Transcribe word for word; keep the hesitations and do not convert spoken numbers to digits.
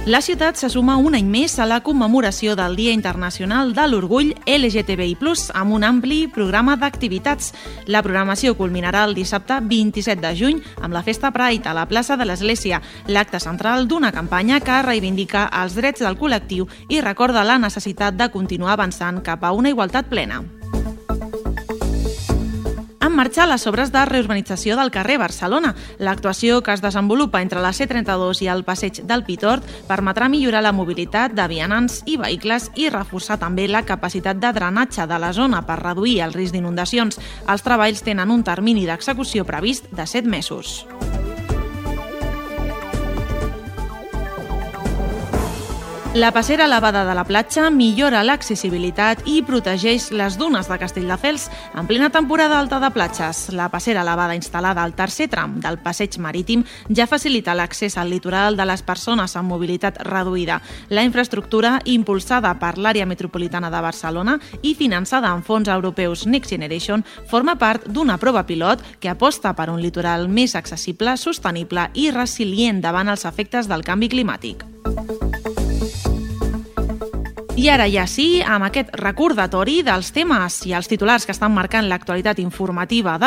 La ciutat se suma un any més a la commemoració del Dia Internacional de l'Orgull L G T B I plus, amb un ampli programa d'activitats. La programació culminarà el dissabte vint-i-set de juny amb la Festa Pride a la plaça de l'Església, l'acte central d'una campanya que reivindica els drets del col·lectiu i recorda la necessitat de continuar avançant cap a una igualtat plena. En marxa les obres de reurbanització del carrer Barcelona. L'actuació que es desenvolupa entre la C trenta-dos i el passeig del Pitort permetrà millorar la mobilitat de vianants i vehicles i reforçar també la capacitat de drenatge de la zona per reduir el risc d'inundacions. Els treballs tenen un termini d'execució previst de set mesos. La passera elevada de la platja millora l'accessibilitat i protegeix les dunes de Castelldefels en plena temporada alta de platges. La passera elevada instal·lada al tercer tram del passeig marítim ja facilita l'accés al litoral de les persones amb mobilitat reduïda. La infraestructura, impulsada per l'àrea metropolitana de Barcelona i finançada amb fons europeus Next Generation, forma part d'una prova pilot que aposta per un litoral més accessible, sostenible i resilient davant els efectes del canvi climàtic. I ara ja sí, amb aquest recordatori dels temes i els titulars que estan marcant l'actualitat informativa de